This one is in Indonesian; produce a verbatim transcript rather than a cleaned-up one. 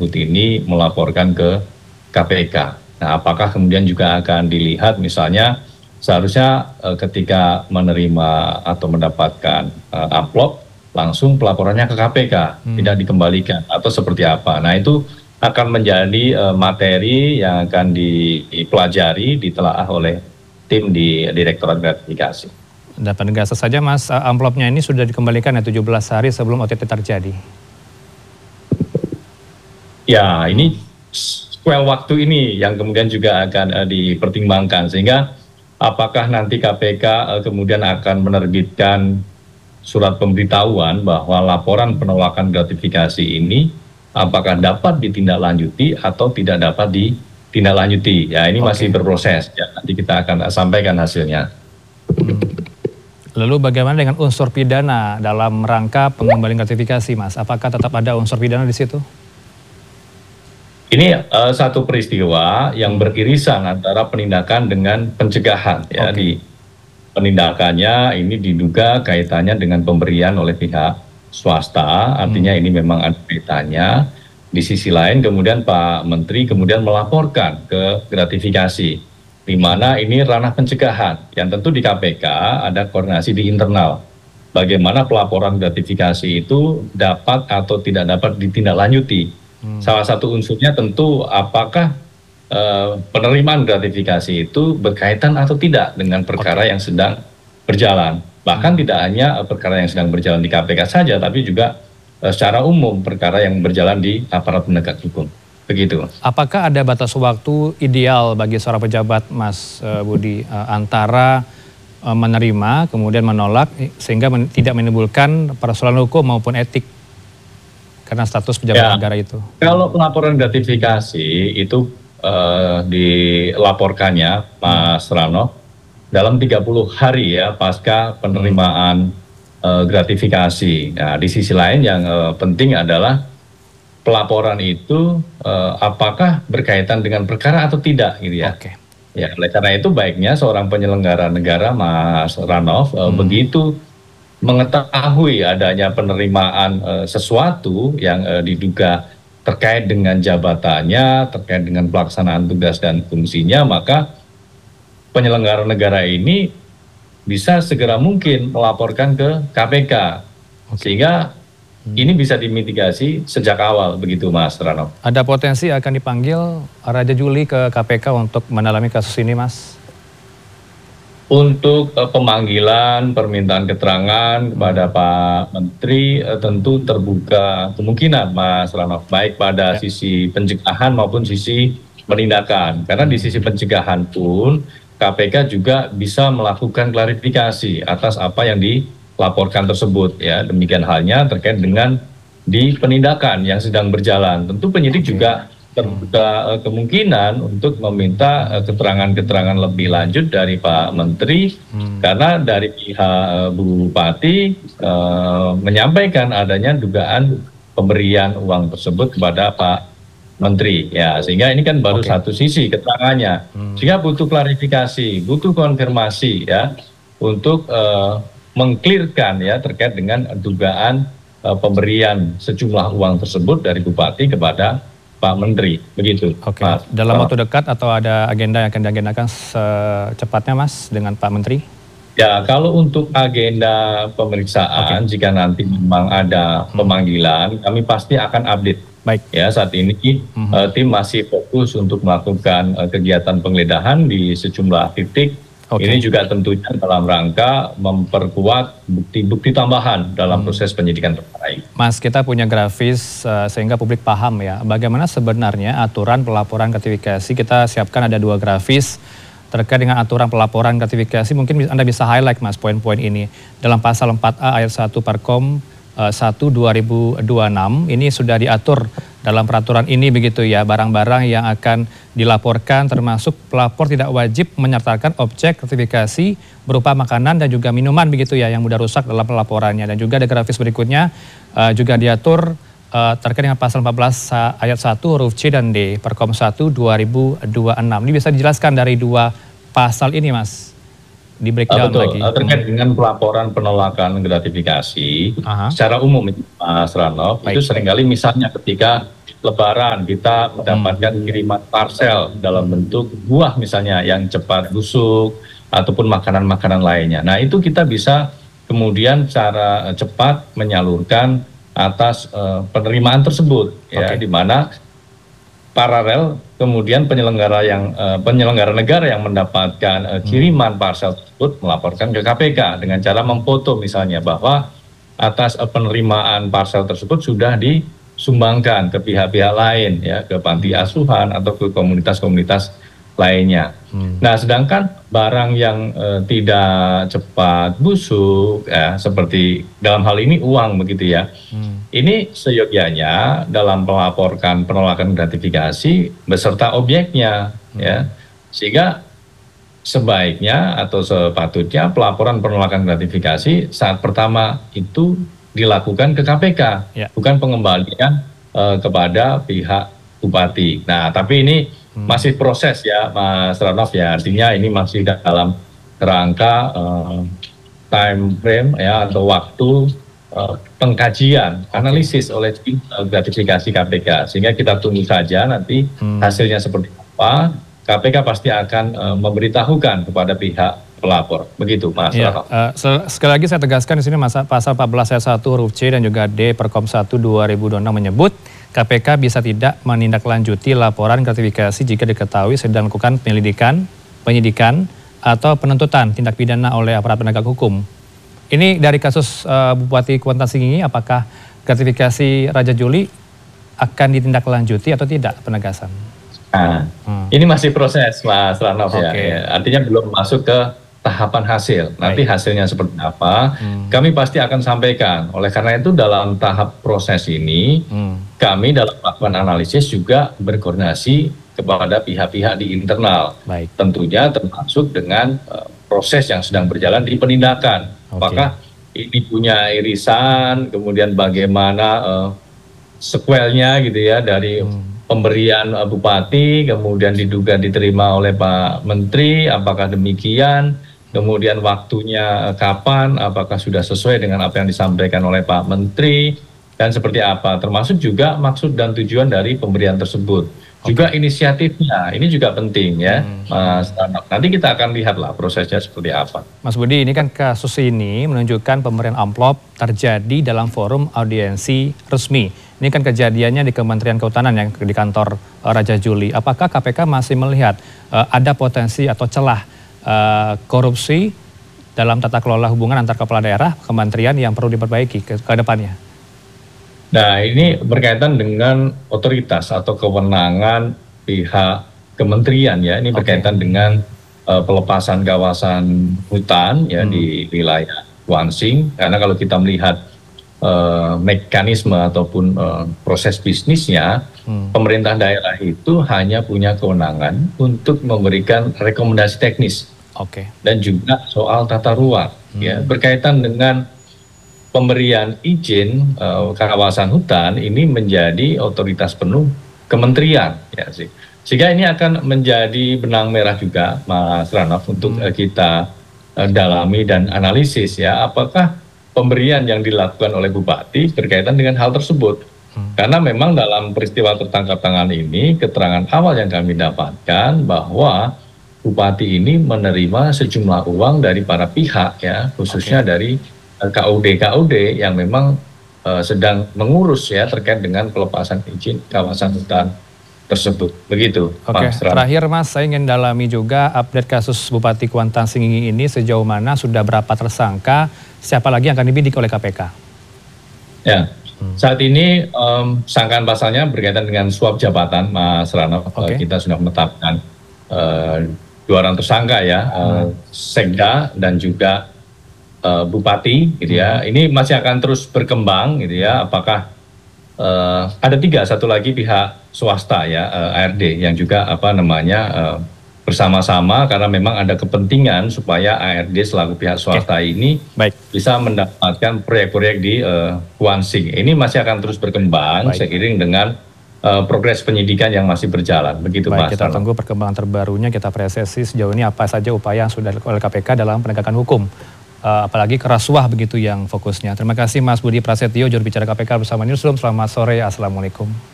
tersebut ini melaporkan ke K P K. Nah, apakah kemudian juga akan dilihat misalnya seharusnya uh, ketika menerima atau mendapatkan uh, amplop langsung pelaporannya ke K P K, hmm. tidak dikembalikan atau seperti apa. Nah, itu akan menjadi uh, materi yang akan dipelajari, ditelaah oleh tim di Direktorat Gratifikasi. Dan penegasan saja Mas, amplopnya ini sudah dikembalikan ya tujuh belas hari sebelum O T T terjadi. Ya, ini squel waktu ini yang kemudian juga akan uh, dipertimbangkan, sehingga apakah nanti K P K uh, kemudian akan menerbitkan surat pemberitahuan bahwa laporan penolakan gratifikasi ini apakah dapat ditindaklanjuti atau tidak dapat ditindaklanjuti. Ya, ini okay. masih berproses. Ya, nanti kita akan sampaikan hasilnya. Hmm. Lalu bagaimana dengan unsur pidana dalam rangka pengembalian gratifikasi, Mas? Apakah tetap ada unsur pidana di situ? Ini uh, satu peristiwa yang beririsan antara penindakan dengan pencegahan. Ya, okay. Di penindakannya ini diduga kaitannya dengan pemberian oleh pihak swasta, artinya hmm. ini memang ada kaitannya. Di sisi lain kemudian Pak Menteri kemudian melaporkan ke gratifikasi, di mana ini ranah pencegahan, yang tentu di K P K ada koordinasi di internal. Bagaimana pelaporan gratifikasi itu dapat atau tidak dapat ditindaklanjuti. Hmm. Salah satu unsurnya tentu apakah eh, penerimaan gratifikasi itu berkaitan atau tidak dengan perkara yang sedang berjalan. Bahkan tidak hanya perkara yang sedang berjalan di K P K saja, tapi juga uh, secara umum perkara yang berjalan di aparat penegak hukum. Begitu. Apakah ada batas waktu ideal bagi seorang pejabat, Mas uh, Budi, uh, antara uh, menerima kemudian menolak sehingga men tidak menimbulkan persoalan hukum maupun etik karena status pejabat ya, negara itu? Kalau pelaporan gratifikasi itu uh, dilaporkannya, Mas hmm. Rano, dalam tiga puluh hari ya pasca penerimaan uh, gratifikasi. Nah, di sisi lain yang uh, penting adalah pelaporan itu uh, apakah berkaitan dengan perkara atau tidak, gitu ya. Oke. Ya, oleh karena itu baiknya seorang penyelenggara negara, Mas Ranov, uh, hmm. begitu mengetahui adanya penerimaan uh, sesuatu yang uh, diduga terkait dengan jabatannya, terkait dengan pelaksanaan tugas dan fungsinya, maka penyelenggara negara ini bisa segera mungkin melaporkan ke K P K, okay. sehingga hmm. ini bisa dimitigasi sejak awal, begitu Mas Rano. Ada potensi akan dipanggil Raja Juli ke K P K untuk mendalami kasus ini, Mas? Untuk uh, pemanggilan, permintaan keterangan kepada hmm. Pak Menteri uh, tentu terbuka kemungkinan, Mas Rano, baik pada ya. sisi pencegahan maupun sisi penindakan. Karena di sisi pencegahan pun K P K juga bisa melakukan klarifikasi atas apa yang dilaporkan tersebut, ya. Demikian halnya terkait dengan di penindakan yang sedang berjalan. Tentu penyidik juga terbuka uh, kemungkinan untuk meminta keterangan-keterangan uh, lebih lanjut dari Pak Menteri, hmm. karena dari pihak uh, Bu Bupati uh, menyampaikan adanya dugaan pemberian uang tersebut kepada Pak Menteri, ya, sehingga ini kan baru okay. satu sisi keterangannya, hmm. sehingga butuh klarifikasi, butuh konfirmasi, ya, untuk uh, mengklirkan, ya, terkait dengan dugaan uh, pemberian sejumlah uang tersebut dari Bupati kepada Pak Menteri, begitu. Oke. Okay. Dalam waktu dekat atau ada agenda yang akan diagendakan secepatnya, Mas, dengan Pak Menteri? Ya, kalau untuk agenda pemeriksaan, okay. jika nanti memang ada hmm. pemanggilan, kami pasti akan update. Baik. Ya, saat ini mm-hmm. uh, tim masih fokus untuk melakukan uh, kegiatan penggeledahan di sejumlah titik. Okay. Ini juga tentunya dalam rangka memperkuat bukti-bukti tambahan dalam hmm. proses penyidikan perkara ini. Mas, kita punya grafis uh, sehingga publik paham, ya, bagaimana sebenarnya aturan pelaporan gratifikasi. Kita siapkan ada dua grafis terkait dengan aturan pelaporan gratifikasi. Mungkin Anda bisa highlight, Mas, poin-poin ini. Dalam pasal empat A ayat satu Perkom satu dua ribu dua puluh enam ini sudah diatur dalam peraturan ini, begitu ya, barang-barang yang akan dilaporkan termasuk pelapor tidak wajib menyertakan objek gratifikasi berupa makanan dan juga minuman, begitu ya, yang mudah rusak dalam pelaporannya. Dan juga ada grafis berikutnya uh, juga diatur uh, terkait dengan pasal empat belas ayat satu huruf C dan D Perkom satu dua ribu dua puluh enam. Ini bisa dijelaskan dari dua pasal ini, Mas, di Uh, breakdown betul, lagi. uh, terkait dengan pelaporan penolakan gratifikasi, Aha. secara umum Mas Ranoff, itu Baik. seringkali misalnya ketika Lebaran kita mendapatkan Hmm. kiriman parcel dalam bentuk buah misalnya yang cepat busuk ataupun makanan-makanan lainnya. Nah itu kita bisa kemudian secara uh, cepat menyalurkan atas uh, penerimaan tersebut, ya, Oke. di mana paralel kemudian penyelenggara yang uh, penyelenggara negara yang mendapatkan uh, kiriman parcel tersebut melaporkan ke K P K dengan cara memfoto misalnya bahwa atas uh, penerimaan parcel tersebut sudah disumbangkan ke pihak-pihak lain, ya, ke panti asuhan atau ke komunitas-komunitas lainnya. Hmm. Nah, sedangkan barang yang uh, tidak cepat busuk, ya, seperti dalam hal ini uang begitu ya. Hmm. Ini seyogyanya dalam melaporkan penolakan gratifikasi beserta objeknya, hmm. ya, sehingga sebaiknya atau sepatutnya pelaporan penolakan gratifikasi saat pertama itu dilakukan ke K P K, ya. bukan pengembalian uh, kepada pihak bupati. Nah, tapi ini hmm. masih proses ya, Mas Ranoff ya, artinya ini masih dalam rangka uh, time frame ya atau waktu Uh, pengkajian, okay. analisis oleh tim uh, gratifikasi K P K, sehingga kita tunggu saja nanti hmm. hasilnya seperti apa. K P K pasti akan uh, memberitahukan kepada pihak pelapor, begitu Mas. Ya, uh, sekali lagi saya tegaskan di sini masa, pasal empat belas ayat satu huruf C dan juga D Perkom satu dua ribu dua puluh enam menyebut K P K bisa tidak menindaklanjuti laporan gratifikasi jika diketahui sedang melakukan penyelidikan, penyidikan, atau penuntutan tindak pidana oleh aparat penegak hukum. Ini dari kasus uh, Bupati Kuantan Singingi, apakah gratifikasi Raja Juli akan ditindaklanjuti atau tidak penegasan? Nah, hmm. ini masih proses Mas Ranoff, okay. ya. Artinya belum masuk ke tahapan hasil. Nanti Baik. hasilnya seperti apa, hmm. kami pasti akan sampaikan. Oleh karena itu dalam tahap proses ini, hmm. kami dalam melakukan analisis juga berkoordinasi kepada pihak-pihak di internal. Baik. Tentunya termasuk dengan uh, proses yang sedang berjalan di penindakan. Okay. Apakah ini punya irisan, kemudian bagaimana uh, sequelnya gitu ya dari hmm. pemberian uh, bupati, kemudian diduga diterima oleh Pak Menteri, apakah demikian, kemudian waktunya uh, kapan, apakah sudah sesuai dengan apa yang disampaikan oleh Pak Menteri, dan seperti apa, termasuk juga maksud dan tujuan dari pemberian tersebut. Juga okay. inisiatifnya, ini juga penting ya, hmm. Mas Ranoff. Nanti kita akan lihatlah prosesnya seperti apa. Mas Budi, ini kan kasus ini menunjukkan pemberian amplop terjadi dalam forum audiensi resmi. Ini kan kejadiannya di Kementerian Kehutanan yang di kantor uh, Raja Juli. Apakah K P K masih melihat uh, ada potensi atau celah uh, korupsi dalam tata kelola hubungan antar kepala daerah, kementerian yang perlu diperbaiki ke, ke depannya? Nah, ini berkaitan dengan otoritas atau kewenangan pihak kementerian ya. Ini berkaitan okay. dengan uh, pelepasan kawasan hutan ya hmm. di wilayah Kuansing. Karena kalau kita melihat uh, mekanisme ataupun uh, proses bisnisnya, hmm. pemerintah daerah itu hanya punya kewenangan untuk memberikan rekomendasi teknis. Okay. Dan juga soal tata ruang hmm. ya, berkaitan dengan pemberian izin uh, kawasan hutan ini menjadi otoritas penuh kementerian ya sih. Sehingga ini akan menjadi benang merah juga Mas Ranoff untuk hmm. uh, kita uh, dalami dan analisis ya, apakah pemberian yang dilakukan oleh bupati berkaitan dengan hal tersebut. Hmm. Karena memang dalam peristiwa tertangkap tangan ini keterangan awal yang kami dapatkan bahwa bupati ini menerima sejumlah uang dari para pihak ya, khususnya okay. dari K U D K U D yang memang uh, sedang mengurus ya terkait dengan pelepasan izin kawasan hutan tersebut. Begitu. Oke, Mas terakhir Mas, saya ingin dalami juga update kasus Bupati Kuantan Singingi ini sejauh mana, sudah berapa tersangka, siapa lagi yang akan dibidik oleh K P K? Ya, hmm. saat ini um, sangkaan pasalnya berkaitan dengan suap jabatan, Mas Ranoff. Okay. Uh, kita sudah menetapkan uh, dua orang tersangka ya, hmm. uh, Sekda dan juga Uh, Bupati gitu ya. Ini masih akan terus berkembang gitu ya. Apakah uh, ada tiga, satu lagi pihak swasta ya, uh, A R D yang juga apa namanya uh, bersama-sama karena memang ada kepentingan supaya A R D selaku pihak swasta okay. ini Baik. bisa mendapatkan proyek-proyek di uh, Kuansing. Ini masih akan terus berkembang Baik. seiring dengan uh, progres penyidikan yang masih berjalan. Begitu Baik, Mas. kita tunggu perkembangan terbarunya, kita apresiasi sejauh ini apa saja upaya yang sudah dilakukan oleh K P K dalam penegakan hukum. Uh, apalagi ke rasuah begitu yang fokusnya. Terima kasih Mas Budi Prasetyo, juru bicara K P K bersama Newsroom. Selamat sore, Assalamualaikum.